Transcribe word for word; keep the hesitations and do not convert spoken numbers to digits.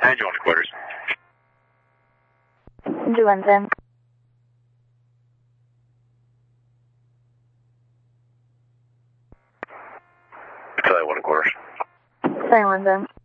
Nine you on the quarters. Two one ten. Tell you one quarters. Three one ten.